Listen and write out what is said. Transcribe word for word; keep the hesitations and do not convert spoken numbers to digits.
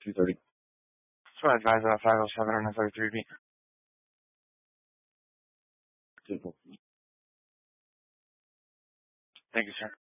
two thirty. That's what I advise about five oh seven and a thirty-three B. Simple. Thank you, sir.